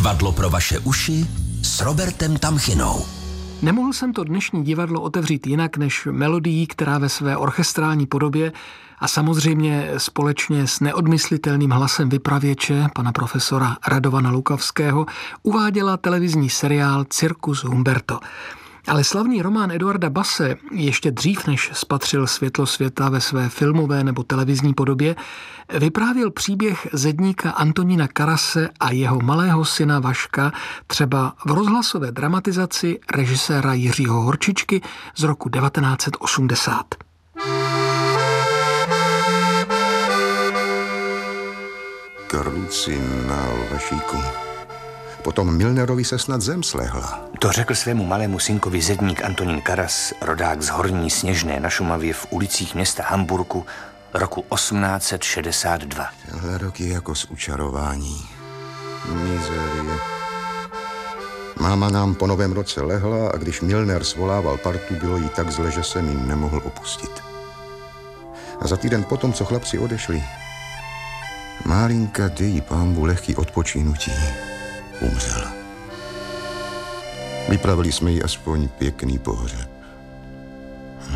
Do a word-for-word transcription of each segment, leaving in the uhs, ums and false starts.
Divadlo pro vaše uši s Robertem Tamchinou. Nemohl jsem to dnešní divadlo otevřít jinak než melodií, která ve své orchestrální podobě a samozřejmě společně s neodmyslitelným hlasem vypravěče, pana profesora Radovana Lukavského, uváděla televizní seriál Cirkus Humberto. Ale slavný román Eduarda Basse ještě dřív, než spatřil světlo světa ve své filmové nebo televizní podobě, vyprávěl příběh zedníka Antonína Karase a jeho malého syna Vaška třeba v rozhlasové dramatizaci režiséra Jiřího Horčičky z roku devatenáct set osmdesát. Krucinál, Vašíku. Potom Milnerovi se snad zem slehla. To řekl svému malému synkovi zedník Antonín Karas, rodák z Horní Sněžné na Šumavě v ulicích města Hamburku roku osmnáct set šedesát dva. Tenhle rok je jako z učarování. Mizerie. Máma nám po novém roce lehla a když Milner svolával partu, bylo jí tak zle, že jsem ji nemohl opustit. A za týden potom, co chlapci odešli, Márinka, dej pánbu lehký odpočinutí, umřela. Vypravili jsme jí aspoň pěkný pohřeb. Hm.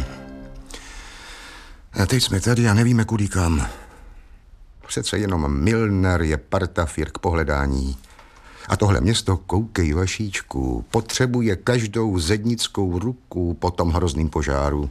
A teď jsme tady a nevíme kudy kam. Přece jenom Milner je partafir k pohledání. A tohle město, koukej, Vašíčku, potřebuje každou zednickou ruku po tom hrozným požáru.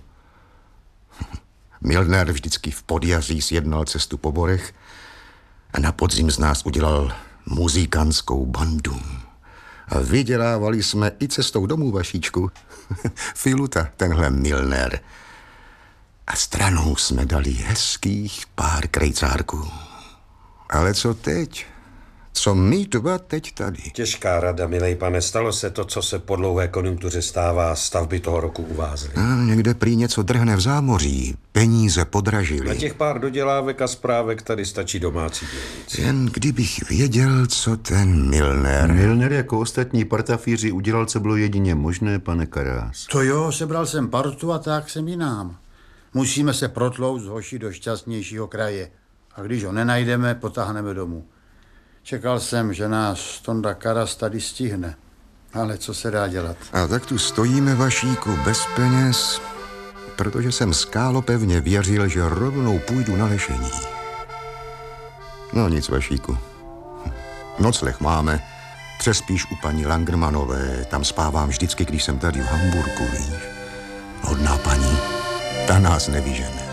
Milner vždycky v podjaří sjednal cestu po borech a na podzim z nás udělal muzikantskou bandu. A vydělávali jsme i cestou domů, Vašíčku. Filuta, tenhle Milner. A stranou jsme dali hezkých pár krejcárků. Ale co teď? Co my dva teď tady? Těžká rada, milej pane, stalo se to, co se po dlouhé konjunktuře stává, stavby toho roku uvázly. A někde prý něco drhne v zámoří, peníze podražily. Na těch pár dodělávek a zprávek tady stačí domácí dělnici. Jen kdybych věděl, co ten Milner... Milner jako ostatní partafíři udělal, co bylo jedině možné, pane Karás. To jo, sebral jsem partu a tak jsem jinám. Musíme se protlout z hoši do šťastnějšího kraje. A když ho nenajdeme, potáhneme domů. Čekal jsem, že nás Tonda Karas tady stihne. Ale co se dá dělat? A tak tu stojíme, Vašíku, bez peněz, protože jsem skálopevně věřil, že rovnou půjdu na lešení. No nic, Vašíku. Nocleh máme. Přespíš u paní Langermanové. Tam spávám vždycky, když jsem tady v Hamburku, víš. Hodná paní, ta nás nevyžene.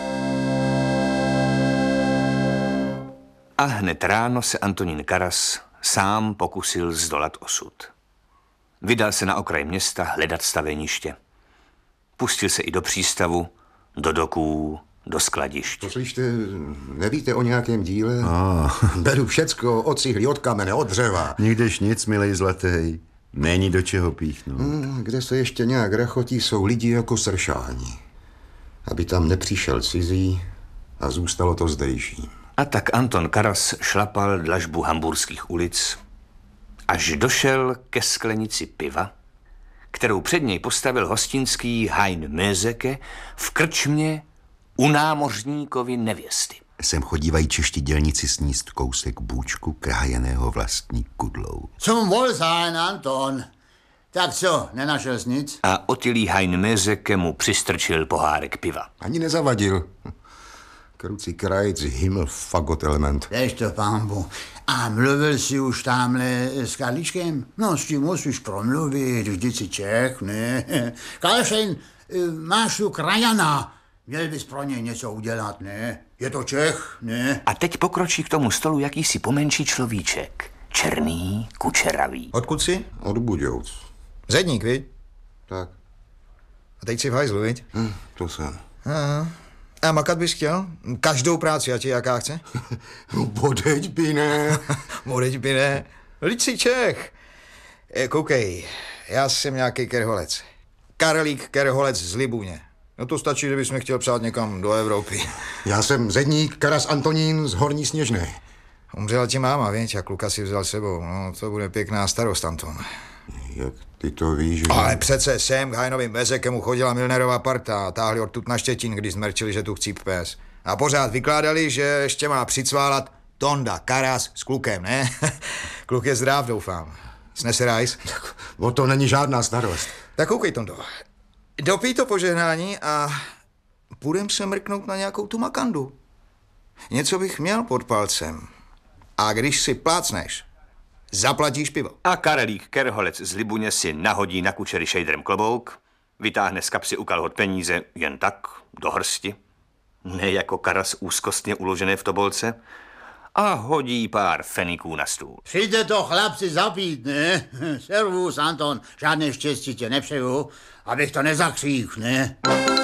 A hned ráno se Antonín Karas sám pokusil zdolat osud. Vydal se na okraj města hledat staveniště. Pustil se i do přístavu, do doků, do skladišť. To slyšte, nevíte o nějakém díle? Ah. Beru všecko, od cihly, od kamene, od dřeva. Nikdeš nic, milej zlatej. Není do čeho píchnout. Hmm, kde se ještě nějak rachotí, jsou lidi jako sršání. Aby tam nepřišel cizí a zůstalo to zdejším. A tak Anton Karas šlapal dlažbu hamburských ulic, až došel ke sklenici piva, kterou před něj postavil hostinský Hein Möseke v krčmě u námořníkovy nevěsty. Sem chodívají čeští dělníci sníst kousek bůčku krájeného vlastní kudlou. Zum Wohlsein, Anton. Tak co, nenašel jsi nic? A otilý Hein Möseke mu přistrčil pohárek piva. Ani nezavadil. Krucí krajc, himmel, fagot element. Dejš to, pánbu. A mluvil jsi už tamhle s Karličkem? No, s tím musíš promluvit, vždyť si Čech, ne? Karlšejn, máš tu krajana. Měl bys pro něj něco udělat, ne? Je to Čech, ne? A teď pokročí k tomu stolu jakýsi pomenší človíček. Černý, kučeravý. Odkud jsi? Od Budějoc. Zedník, viď? Tak. A teď jsi v hajzlu, viď? Hm, to jsem. Aha. A makat bys chtěl? Každou práci, a ti jaká chce? Bodeď by ne. Bodeď by ne. Lid si Čech. E, koukej, já jsem nějaký kerholec. Karlík Kerholec z Libuně. No to stačí, kdybys mě chtěl psát někam do Evropy. Já jsem zedník Karas Antonín z Horní Sněžné. Umřela ti máma, víš, a kluka si vzal sebou. No, to bude pěkná starost, Anton. Jak ty to víš, že... Ale přece sem k Heinovým Mösekemu chodila Milnerová parta a táhli odtud na Štětín, když zmerčili, že tu chcíp pes. A pořád vykládali, že ještě má přicválat Tonda, Karas s klukem, ne? Kluk je zdrav, doufám. Snese rajs? O to není žádná starost. Tak koukej, Tondo. Dopij to požehnání a půjdem se mrknout na nějakou tu makandu. Něco bych měl pod palcem. A když si plácneš, zaplatíš pivo. A Karelík Kerholec z Libuně si nahodí na kučery šejdrem klobouk, vytáhne z kapsy u kalhot peníze jen tak, do hrsti, ne jako Karas úzkostně uložené v tobolce, a hodí pár feniků na stůl. Přijde to chlapci zapít, ne? Servus, Anton, žádné štěstí tě nepřeju, abych to nezakřích, ne?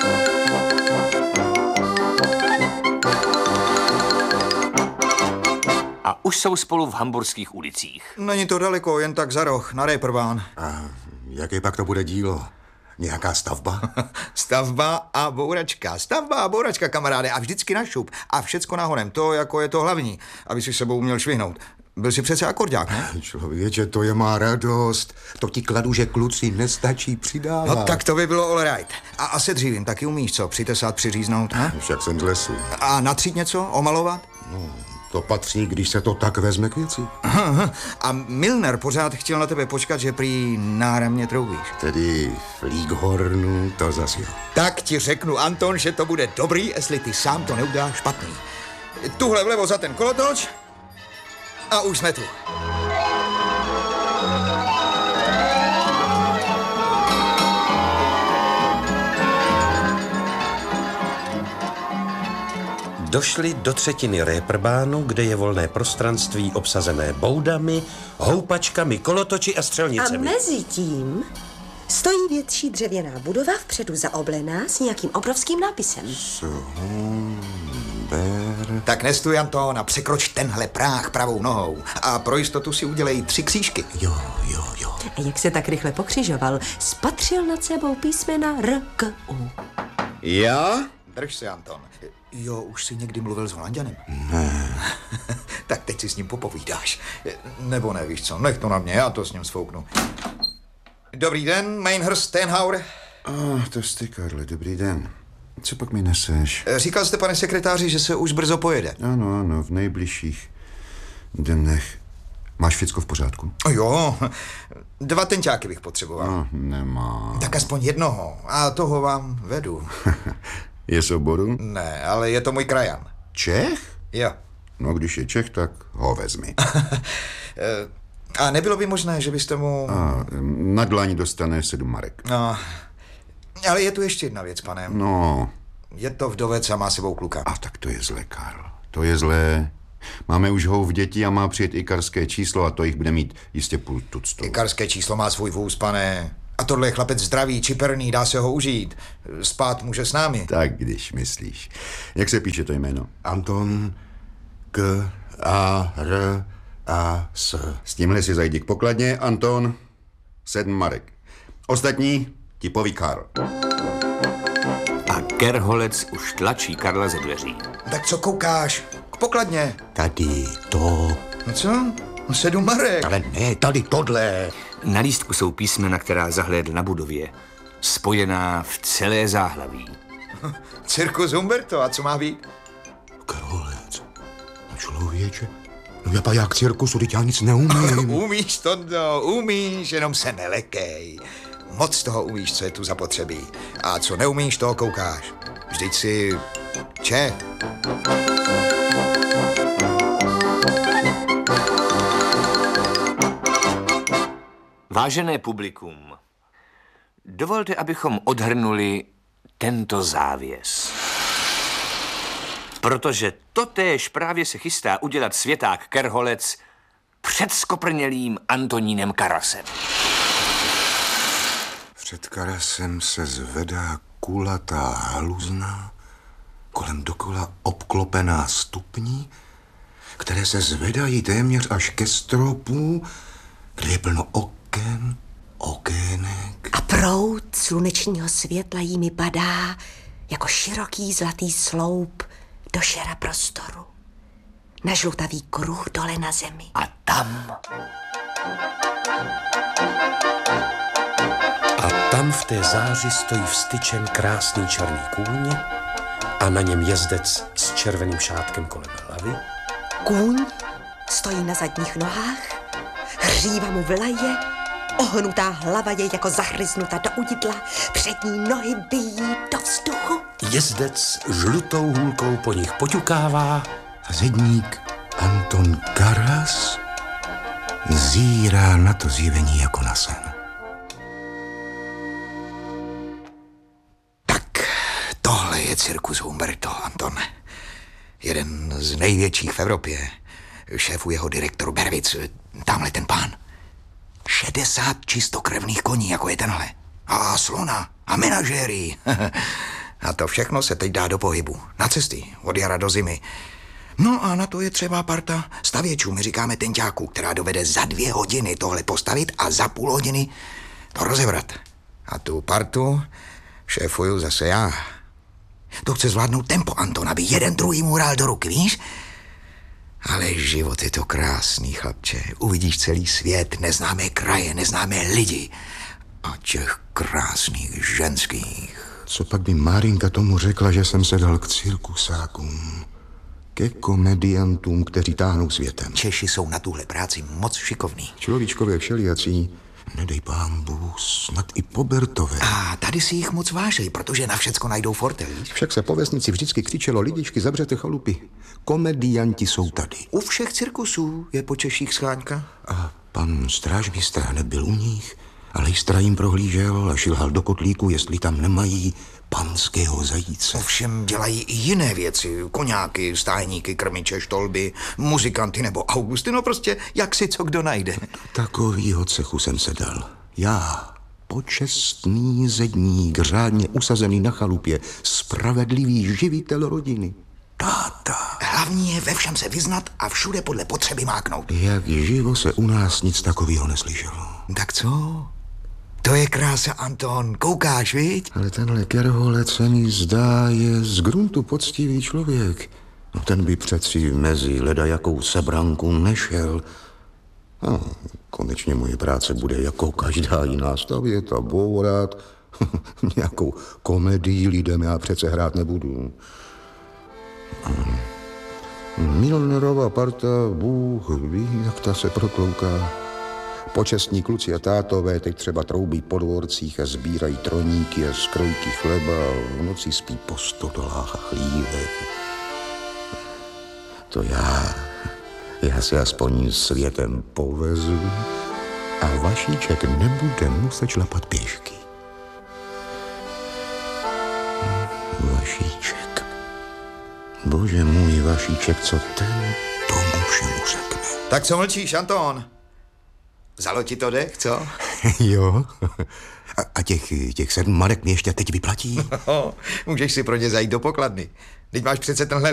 A už jsou spolu v hamburských ulicích. Není to daleko, jen tak za roh, na Reeperbahn. A jaké pak to bude dílo? Nějaká stavba? Stavba a bouračka. Stavba a bouračka, kamaráde. A vždycky na šup. A všecko nahonem. To jako je to hlavní, aby si sebou uměl švihnout. Byl jsi přece akordák, ne? Člověče, to je má radost. To ti kladu, že kluci nestačí přidávat. No tak to by bylo all right. A, a se dřívím taky umíš, co? Přitesát, přiříznout, ne? Však jsem z lesu. A natřít něco? Omalovat? No, to patří, když se to tak vezme k věci. A Milner pořád chtěl na tebe počkat, že prý náramně troubíš. Tedy Flíghornu to zas jo. Tak ti řeknu, Anton, že to bude dobrý, jestli ty sám to neuděláš špatný. Tuhle vlevo za ten kolotoč a už jsme tu. Došli do třetiny Reeperbahnu, kde je volné prostranství obsazené boudami, houpačkami, kolotoči a střelnicemi. A mezi tím stojí větší dřevěná budova vpředu zaoblená s nějakým obrovským nápisem. Somber. Tak nestůj, Anton, a překroč tenhle práh pravou nohou. A pro jistotu si udělej tři křížky. Jo, jo, jo. A jak se tak rychle pokřižoval, spatřil nad sebou písmena R, K, U. Já? Drž se, Anton. Jo, už jsi někdy mluvil s Holanďanem? Ne. Tak teď si s ním popovídáš. Nebo ne, víš co, nech to na mě, já to s ním sfouknu. Dobrý den, Meinherst Steinhauer. Oh, to jsi ty, Karle, dobrý den. Co pak mi neseš? Říkal jste, pane sekretáři, že se už brzo pojede. Ano, ano, v nejbližších dnech. Máš všecko v pořádku? Jo, dva tenťáky bych potřeboval. No, nemám. Tak aspoň jednoho, a toho vám vedu. Je z oboru? Ne, ale je to můj krajan. Čech? Jo. No, když je Čech, tak ho vezmi. A nebylo by možné, že byste mu... A, na dlaň dostane sedm marek. No, ale je tu ještě jedna věc, pane. No. Je to vdovec a má sebou kluka. A tak to je zlé, Karl. To je zlé. Máme už houf dětí a má přijet ikarské číslo a to jich bude mít jistě půl tuctu. Ikarské číslo má svůj vůz, pane. A tohle je chlapec zdravý, čiperný, dá se ho užít. Spát může s námi. Tak, když myslíš. Jak se píše to jméno? Anton K. A. R. A. S. S tímhle si zajdi k pokladně, Anton. Sedm marek. Ostatní ti poví Karl. A Kerholec už tlačí Karla ze dveří. Tak co koukáš? K pokladně. Tady to... No co? No sedm marek. Ale ne, tady tohle. Na lístku jsou písmena, která zahlédl na budově. Spojená v celé záhlaví. Cirkus Humberto, a co má být? Kerholec. No člověče. No já pa jak cirkusu, teď já nic neumím. Umíš, Tondo, umíš, jenom se nelekej. Moc toho umíš, co je tu zapotřebí. A co neumíš, toho koukáš. Vždyť si Čech. Vážené publikum, dovolte, abychom odhrnuli tento závěs. Protože totéž právě se chystá udělat světák Kerholec před skoprnělým Antonínem Karasem. Před Karasem se zvedá kulatá haluzna, kolem dokola obklopená stupní, které se zvedají téměř až ke stropu, kde je plno oken, okének. A proud slunečního světla jimi padá jako široký zlatý sloup do šera prostoru. Na žlutavý kruh dole na zemi. A tam... A tam v té záři stojí vztyčen krásný černý kůň a na něm jezdec s červeným šátkem kolem hlavy Kůň stojí na zadních nohách, hříva mu vylaje, ohnutá hlava je jako zahryznuta do udidla, přední nohy bijí do vzduchu. Jezdec žlutou hůlkou po nich poťukává. Zedník Anton Karas zírá na to zjevení jako na sen. Tak, tohle je cirkus Humberto, Anton. Jeden z největších v Evropě. Šéfuje ho direktor Bervic, tamhle ten pán. šedesát čistokrevných koní, jako je tenhle. A slona, a menažéry. A to všechno se teď dá do pohybu. Na cesty, od jara do zimy. No a na to je třeba parta stavěčů, my říkáme tenťáků, která dovede za dvě hodiny tohle postavit a za půl hodiny to rozevrat. A tu partu šéfuju zase já. To chce zvládnout tempo, Anton, aby jeden druhý mu hrál do ruky, víš? Ale život je to krásný, chlapče. Uvidíš celý svět, neznámé kraje, neznámé lidi. A těch krásných ženských. Co pak by Márinka tomu řekla, že jsem se dal k cirkusákům? Ke komediantům, kteří táhnou světem. Češi jsou na tuhle práci moc šikovní. Človíčkově všelijací, nedej pán Bůh, snad i pobertové. A tady si jich moc vážej, protože na všecko najdou fortel, víš? Však se po vesnici vždycky křičelo, lidičky, zavřete chalupy. Komedianti jsou tady. U všech cirkusů je po Češích scháňka. A pan strážmistra nebyl u nich, ale jistra jim prohlížel a šilhal do kotlíku, jestli tam nemají panského zajíce. Ovšem dělají i jiné věci. Koňáky, stájníky, krmiče, štolby, muzikanty nebo Augusty. No prostě, jak si co kdo najde. Do takovýho cechu jsem se dal. Já, počestný zedník, řádně usazený na chalupě, spravedlivý živitel rodiny. Táta. Hlavní je ve všem se vyznat a všude podle potřeby máknout. Jak živo se u nás nic takového neslyšelo. Tak co? To je krása, Anton. Koukáš, viď? Ale tenhle Kerholec se mi zdá je z gruntu poctivý člověk. No ten by přeci mezi ledajakou sebranku nešel. No, konečně moje práce bude jako každá jiná, stavět a bourat. Nějakou komedii lidem já přece hrát nebudu. Milnerova parta, Bůh ví, jak ta se protlouká. Počestní kluci a tátové teď třeba troubí po dvorcích a sbírají troníky a skrojky chleba a v noci spí po stodolách a chlívech. To já, já se aspoň světem povezu a Vašíček nebude muset šlapat pěšky. Vašíček. Bože můj, Vašíček, co ten tomu všemu řekne? Tak co mlčíš, Anton? Vzalo ti to dech, co? Jo. A, a těch, těch sedm marek mi ještě teď vyplatí? Můžeš si pro ně zajít do pokladny. Teď máš přece tenhle